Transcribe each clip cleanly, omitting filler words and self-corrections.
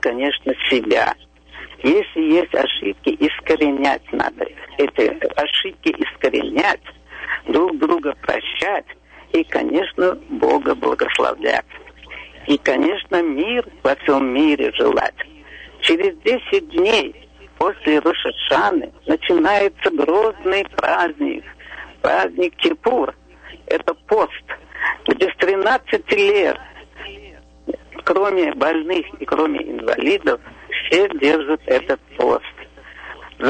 конечно, себя. Если есть ошибки, искоренять надо. Эти ошибки искоренять, друг друга прощать и, конечно, Бога благословлять. И, конечно, мир во всем мире желать. Через 10 дней после Рош ха-Шаны начинается грозный праздник. Праздник Кипур. Это пост, где с 13 лет, кроме больных и кроме инвалидов, все держат этот пост. В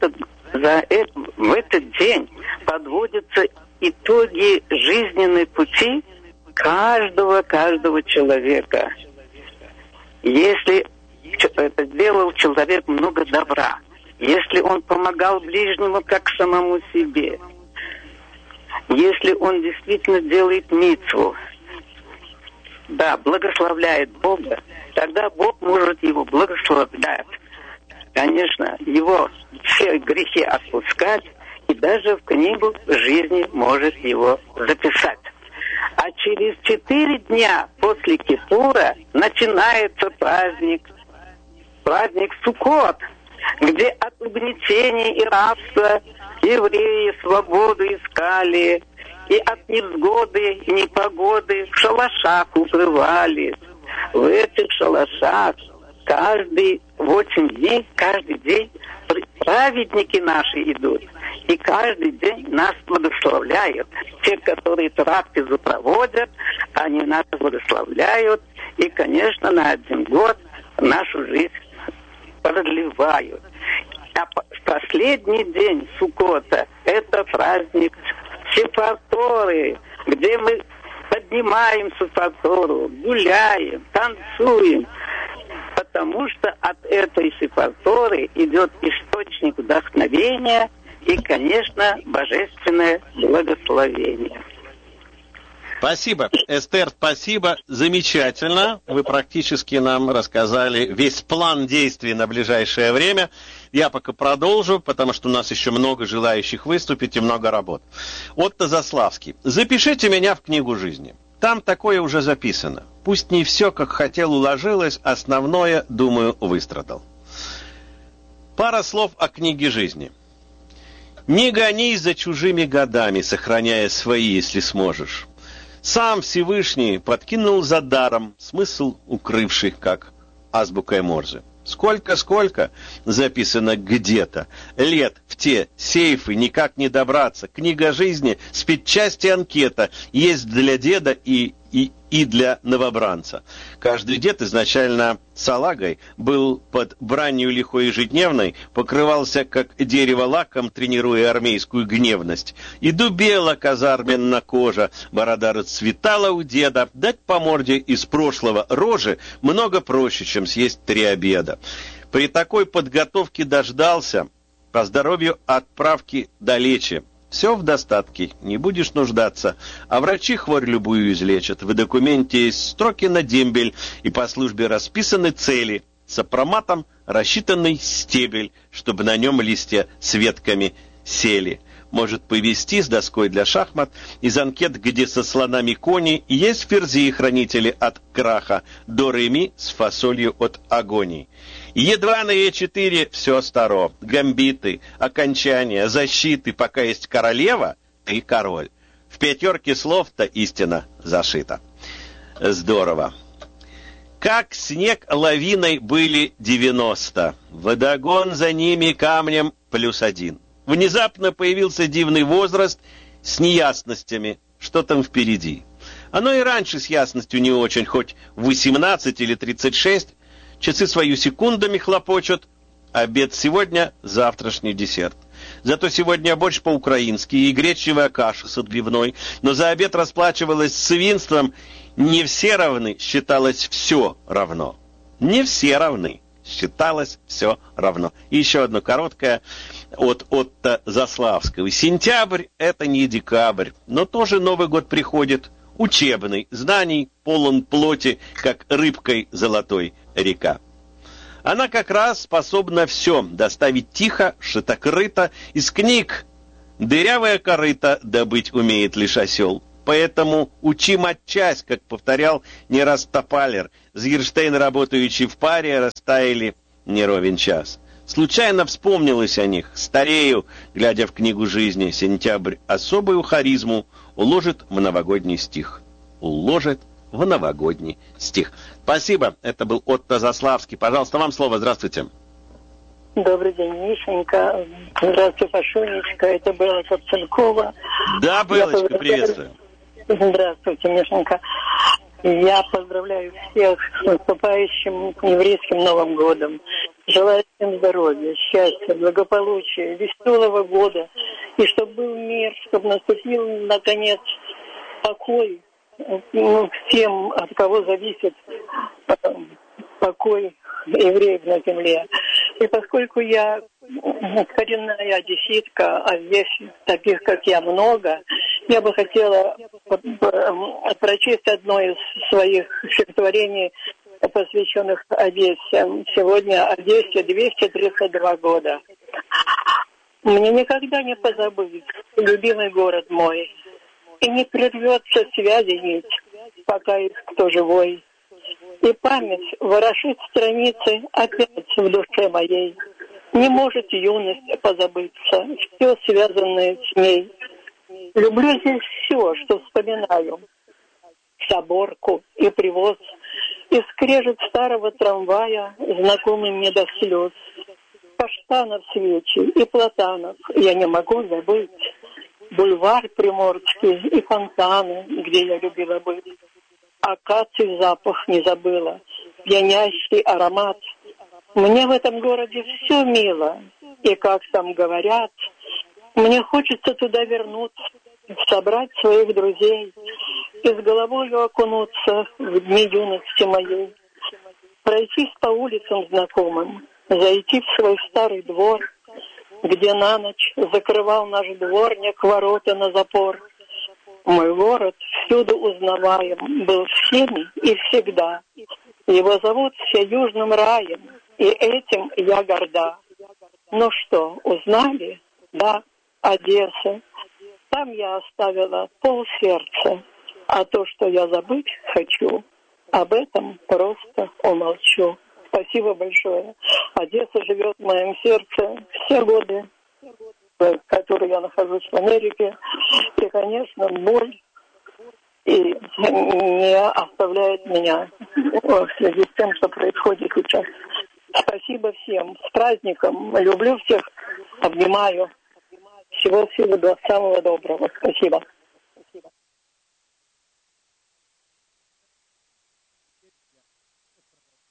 этот день подводятся итоги жизненной пути каждого человека. Если это сделал человек много добра, если он помогал ближнему как самому себе, если он действительно делает мицву, да, благословляет Бога, тогда Бог может его благословлять. Конечно, его все грехи отпускать, и даже в книгу жизни может его записать. А через 4 дня после Кипура начинается праздник Суккот, где от угнетения и рабства евреи свободу искали, и от невзгоды и непогоды в шалашах укрывались. В этих шалашах каждый 8 дней, каждый день праведники наши идут. И каждый день нас благословляют. Те, которые трапезу проводят, они нас благословляют. И, конечно, на 1 год нашу жизнь продлевают. А последний день Суккота – это праздник Сефар Торы, где мы поднимаем Сефар Тору, гуляем, танцуем, потому что от этой Сефар Торы идет источник вдохновения и, конечно, божественное благословение. Спасибо, Эстер, спасибо, замечательно. Вы практически нам рассказали весь план действий на ближайшее время. Я пока продолжу, потому что у нас еще много желающих выступить и много работ. Отто Заславский. Запишите меня в книгу жизни. Там такое уже записано. Пусть не все, как хотел, уложилось, основное, думаю, выстрадал. Пара слов о книге жизни. Не гонись за чужими годами, сохраняя свои, если сможешь. Сам Всевышний подкинул за даром смысл, укрывший, как азбукой Морзе. Сколько записано где-то. Лет в те сейфы никак не добраться. Книга жизни, спидчасти анкета есть для деда и для новобранца. Каждый дед изначально салагой был под бранью лихой ежедневной, покрывался как дерево лаком, тренируя армейскую гневность. И дубела казарменна кожа, борода расцветала у деда, дать по морде из прошлого рожи много проще, чем съесть 3 обеда. При такой подготовке дождался, по здоровью отправки далече. Все в достатке, не будешь нуждаться, а врачи хворь любую излечат. В документе есть строки на дембель, и по службе расписаны цели. С апроматом рассчитанный стебель, чтобы на нем листья с ветками сели. Может повести с доской для шахмат, из анкет, где со слонами кони, есть ферзии хранители от краха, до ре-ми с фасолью от агоний. Едва на Е4 все старо, гамбиты, окончания, защиты, пока есть королева и король. В 5 слов-то истина зашита. Здорово. Как снег лавиной были 90, водогон за ними камнем +1. Внезапно появился дивный возраст с неясностями, что там впереди. Оно и раньше с ясностью не очень, хоть 18 или 36, часы свою секундами хлопочут, обед сегодня, завтрашний десерт. Зато сегодня борщ по-украински и гречневая каша с отбивной, но за обед расплачивалась свинством. Не все равны, считалось все равно. Не все равны, считалось все равно. И еще одно короткое от Отто Заславского. Сентябрь — это не декабрь, но тоже Новый год приходит. Учебный, знаний полон плоти, как рыбкой золотой река. Она как раз способна все доставить тихо, шито-крыто. Из книг дырявое корыто добыть умеет лишь осел. Поэтому учи матчасть, как повторял не раз Топалер. Зигерштейн, работающий в паре, растаяли не ровен час. Случайно вспомнилось о них. Старею, глядя в книгу жизни, сентябрь особую харизму уложит в новогодний стих. Уложит в новогодний стих. Спасибо. Это был Отто Заславский. Пожалуйста, вам слово. Здравствуйте. Добрый день, Мишенька. Здравствуй, Пашунечка. Это Белла Копценкова. Да, Беллочка, приветствую. Здравствуйте, Мишенька. Я поздравляю всех с наступающим еврейским Новым годом. Желаю всем здоровья, счастья, благополучия, веселого года. И чтобы был мир, чтобы наступил, наконец, покой всем, от кого зависит покой евреев на земле. И поскольку я коренная одесситка, а здесь таких, как я, много, я бы хотела прочесть одно из своих стихотворений, посвященных Одессе. Сегодня Одессе 232 года. Мне никогда не позабыть любимый город мой, и не прервется связи нить, пока есть кто живой. И память ворошит страницы опять в душе моей. Не может юность позабыться, все связанное с ней. Люблю здесь все, что вспоминаю. Соборку и привоз, и скрежет старого трамвая, знакомый мне до слез. Каштанов свечи и платанов я не могу забыть. Бульвар Приморский и фонтаны, где я любила быть. Акаций запах не забыла, пьянящий аромат. Мне в этом городе все мило, и как там говорят, мне хочется туда вернуться, собрать своих друзей и с головою окунуться в дни юности моей. Пройтись по улицам знакомым, зайти в свой старый двор, где на ночь закрывал наш дворник ворота на запор. Мой город всюду узнаваем, был всеми и всегда. Его зовут все Южным раем, и этим я горда. Ну что, узнали? Да, Одесса. Там я оставила полсердца, а то, что я забыть хочу, об этом просто умолчу. Спасибо большое. Одесса живет в моем сердце все годы, в которые я нахожусь в Америке. И, конечно, боль и не оставляет меня в связи с тем, что происходит сейчас. Спасибо всем. С праздником. Люблю всех. Обнимаю. Всего самого доброго. Спасибо.